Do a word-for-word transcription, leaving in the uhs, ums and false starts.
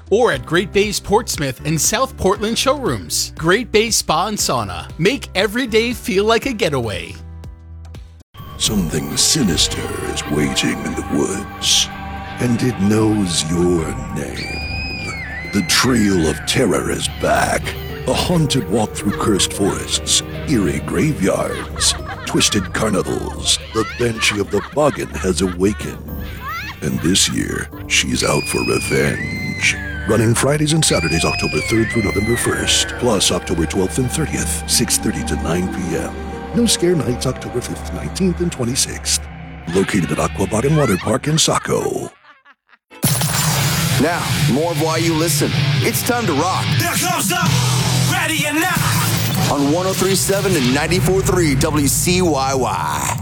or at Great Bay's Portsmouth and South Portland showrooms. Great Bay Spa and Sauna. Make every day feel like a getaway. Something sinister is waiting in the woods, and it knows your name. The Trail of Terror is back. A haunted walk through cursed forests, eerie graveyards, twisted carnivals. The Banshee of the Boggin has awakened. And this year, she's out for revenge. Running Fridays and Saturdays, October third through November first, plus October twelfth and thirtieth, six thirty to nine p.m. No Scare Nights, October fifth, nineteenth, and twenty-sixth. Located at Aqua Boggin Water Park in Saco. Now, more of Why You Listen. It's time to rock. There comes the Ready or Not on one oh three point seven and ninety-four point three W C Y Y.